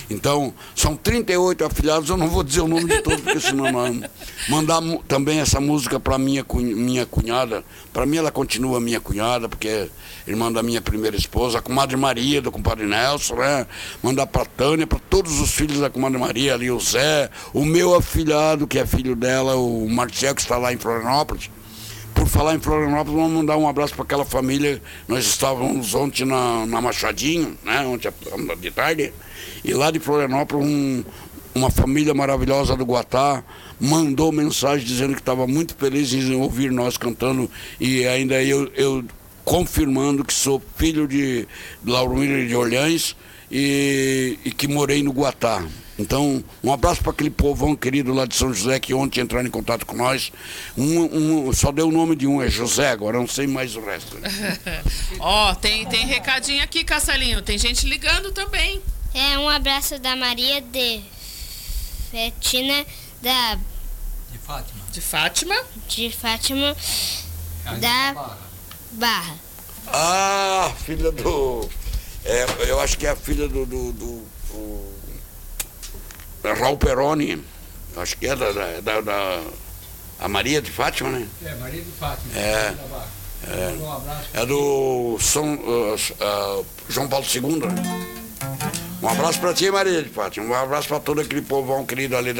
Então, são 38 afilhados, eu não vou dizer o nome de todos, porque senão não. Mandar também essa música para minha cunhada. Para mim ela continua minha cunhada, porque é irmã da minha primeira esposa, a comadre Maria, do compadre Nelson, né? Mandar para Tânia, para todos os filhos da comadre Maria, ali o Zé, o meu afilhado, que é filho dela, o Marcel, que está lá em Florianópolis. Por falar em Florianópolis, vamos mandar um abraço para aquela família. Nós estávamos ontem na Machadinho, né? Ontem de tarde, e lá de Florianópolis uma família maravilhosa do Guatá mandou mensagem dizendo que estava muito feliz em ouvir nós cantando, e ainda eu confirmando que sou filho de Lauromílio de Orleans e que morei no Guatá. Então, um abraço para aquele povão querido lá de São José que ontem entraram em contato com nós. Só deu o nome de um, é José, agora não sei mais o resto. Ó, tem recadinho aqui, Castelinho, tem gente ligando também. Um abraço da Maria de Fetina De Fátima da Barra. Ah, filha do... eu acho que é a filha do Raul Peroni, acho que é a Maria de Fátima, né? Maria de Fátima. Um abraço. É do João Paulo II, né? Um abraço para ti, Maria de Fátima. Um abraço para todo aquele povão querido ali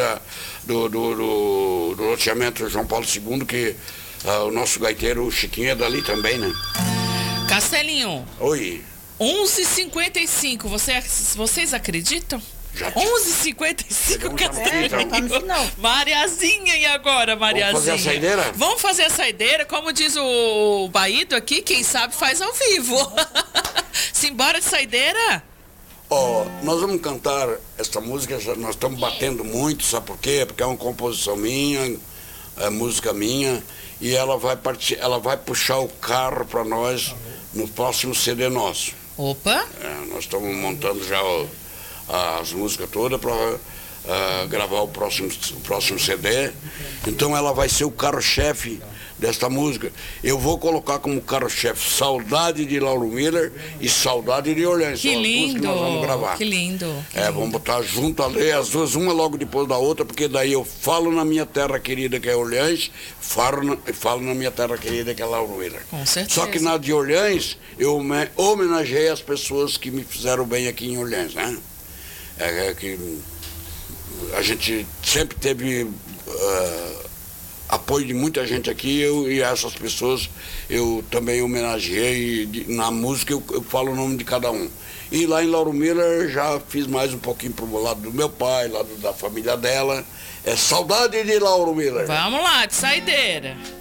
do loteamento João Paulo II, que o nosso gaiteiro, o Chiquinho, é dali também, né? Castelinho. Oi. 11h55, vocês acreditam? 11h55, Castelinho. Mariazinha, e agora, Mariazinha? Vamos fazer a saideira? Vamos fazer a saideira, como diz o Baído aqui, quem sabe faz ao vivo. Simbora de saideira? Nós vamos cantar essa música, nós estamos batendo muito, sabe por quê? Porque é uma composição minha, é música minha, e ela vai puxar o carro para nós no próximo CD nosso. Opa! Nós estamos montando já as músicas todas para gravar o próximo CD. Então ela vai ser o carro-chefe desta música. Eu vou colocar como carro-chefe Saudade de Lauro Miller e Saudade de Orleans. Que lindo! Que nós vamos gravar. Que lindo! Vamos botar junto ali as duas, uma logo depois da outra, porque daí eu falo na minha terra querida, que é Orleans, falo na minha terra querida, que é Lauro Miller. Com certeza. Só que na de Orleans, eu homenageei as pessoas que me fizeram bem aqui em Orleans, né? Que a gente sempre teve apoio de muita gente aqui, e essas pessoas eu também homenageei. Na música eu falo o nome de cada um. E lá em Lauro Miller já fiz mais um pouquinho pro lado do meu pai, lado da família dela. É Saudade de Lauro Miller. Vamos lá, de saideira.